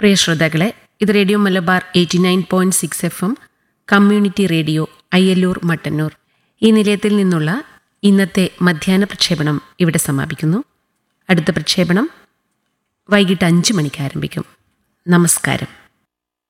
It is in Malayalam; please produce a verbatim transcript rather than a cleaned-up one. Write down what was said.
പ്രിയ ശ്രോതാക്കളെ, ഇത് radio Malabar eighty nine point six F M community radio Ayyallur Mattannur. ഈ നിലയത്തിൽ നിന്നുള്ള ഇന്നത്തെ മധ്യാഹ്ന പ്രക്ഷേപണം ഇവിടെ സമാപിക്കുന്നു. അടുത്ത പ്രക്ഷേപണം വൈകിട്ട് അഞ്ച് മണിക്ക് ആരംഭിക്കും. നമസ്കാരം.